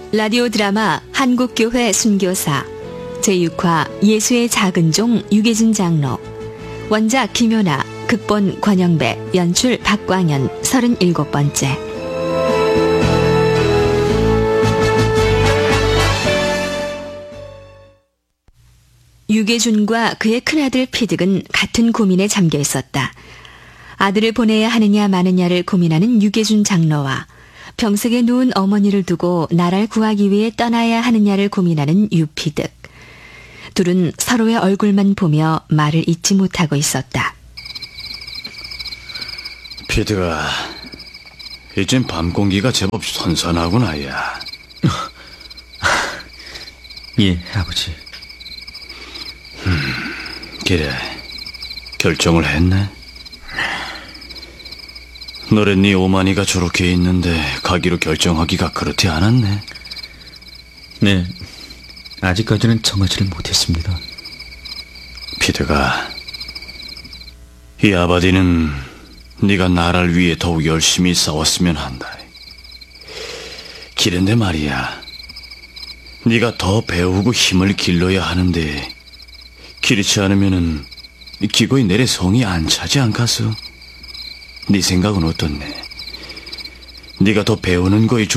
라디오 드라마 한국교회 순교사 제6화 예수의 작은 종 유계준 장로. 원작 김효나, 극본 권영배, 연출 박광현. 37번째. 유계준과 그의 큰아들 피득은 같은 고민에 잠겨 있었다. 아들을 보내야 하느냐 마느냐를 고민하는 유계준 장로와 병석에 누운 어머니를 두고 나라를 구하기 위해 떠나야 하느냐를 고민하는 유피득. 둘은 서로의 얼굴만 보며 말을 잇지 못하고 있었다. 피드가 이젠 밤 공기가 제법 선선하구나, 야. 예, 아버지. 그래, 결정을 했네. 너는 네 오마니가 저렇게 있는데 가기로 결정하기가 그렇지 않았네. 네, 아직까지는 정하지를 못했습니다. 피드가, 이 아바디는 네가 나라를 위해 더욱 열심히 싸웠으면 한다. 그런데 말이야, 네가 더 배우고 힘을 길러야 하는데 그렇지 않으면은 기꺼이 내래 성이 안 차지 않겠어? 네 생각은 어떻네? 네가 더 배우는 거에